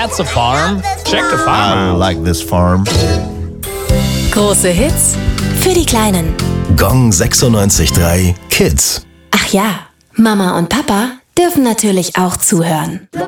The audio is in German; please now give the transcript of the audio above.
That's a farm. Check the I farm out. like this farm. Große Hits für die Kleinen. Gong 96.3 Kids. Ach ja, Mama und Papa dürfen natürlich auch zuhören.